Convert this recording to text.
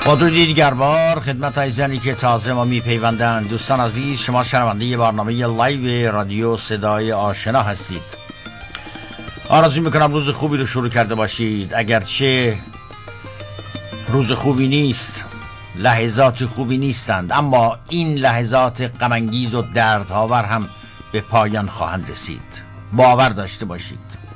با درودی دیگر بار خدمت عزیزانی که تازه ما میپیوندند. دوستان عزیز، شما شنونده ی برنامه لایو رادیو صدای آشنا هستید. آرزو میکنم روز خوبی رو شروع کرده باشید. اگرچه روز خوبی نیست، لحظات خوبی نیستند، اما این لحظات غم‌انگیز و دردآور هم به پایان خواهند رسید. باور داشته باشید.